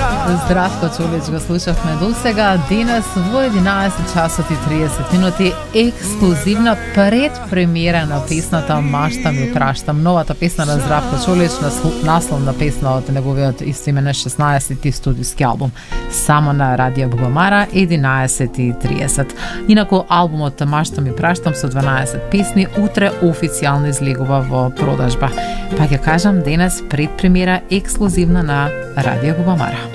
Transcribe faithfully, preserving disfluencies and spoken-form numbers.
Здравко Чулич го слушавме до сега. Денес во единаесет часот и триесет минути ексклузивна предпремиера на песната Маштам и праштам. Новата песна на Здравко Чулич, насловна песна од неговиот истоименен шеснаесети студиски албум. Само на Радио Бубамара единаесет и триесет. Инаку албумот Маштам и праштам со дванаесет песни утре официјално излегува во продажба. Па ќе кажам денес предпремиера ексклузивна на Радио Бубамара.